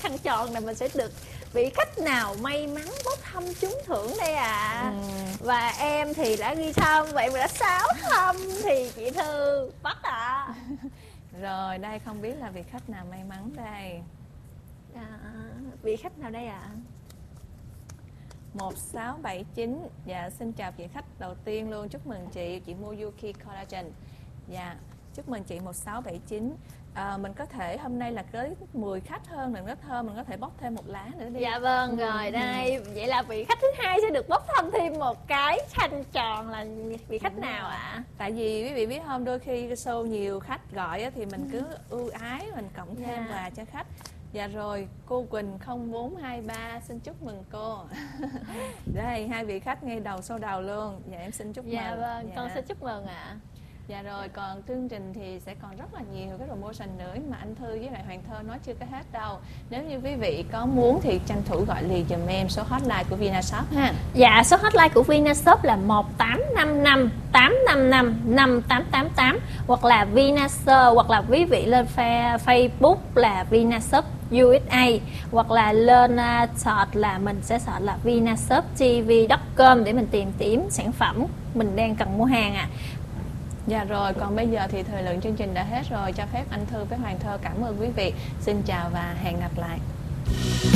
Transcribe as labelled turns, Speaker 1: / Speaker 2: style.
Speaker 1: khăn tròn này mình sẽ được vị khách nào may mắn bốc thăm trúng thưởng đây ạ? Và em thì đã ghi thăm, vậy mà đã 6 thăm thì chị Thư bắt ạ.
Speaker 2: Rồi đây không biết là vị khách nào may mắn đây.
Speaker 1: Vị khách nào đây ạ?
Speaker 2: 1679. Dạ xin chào chị khách đầu tiên luôn, chúc mừng chị Moyuki Collagen. Dạ chúc mừng chị 1679. Mình có thể hôm nay là tới 10 khách hơn, đừng có thơm, mình có thể bóc thêm một lá nữa đi.
Speaker 1: Dạ vâng, rồi đây, vậy là vị khách thứ hai sẽ được bốc thăm thêm một cái khăn tròn, là vị khách nào ạ?
Speaker 2: Tại vì quý vị biết không, đôi khi show nhiều khách gọi thì mình cứ ưu ái, mình cộng thêm quà cho khách. Dạ rồi, cô Quỳnh 0423 xin chúc mừng cô. Đây, hai vị khách ngay đầu show đầu luôn. Dạ em xin chúc mừng.
Speaker 1: Dạ vâng, con xin chúc mừng ạ.
Speaker 2: Dạ rồi, còn chương trình thì sẽ còn rất là nhiều cái promotion nữa mà anh Thư với lại Hoàng Thơ nói chưa có hết đâu. Nếu như quý vị có muốn thì tranh thủ gọi liền giùm em số hotline của Vinashop ha.
Speaker 1: Dạ, số hotline của Vinashop là 1855 855 5888, hoặc là Vinashop, hoặc là quý vị lên Facebook là Vinashop USA, hoặc là lên search là mình sẽ search là vinashoptv.com để mình tìm kiếm sản phẩm mình đang cần mua hàng ạ.
Speaker 2: Dạ rồi, còn bây giờ thì thời lượng chương trình đã hết rồi. Cho phép anh Thư với Hoàng Thơ cảm ơn quý vị. Xin chào và hẹn gặp lại.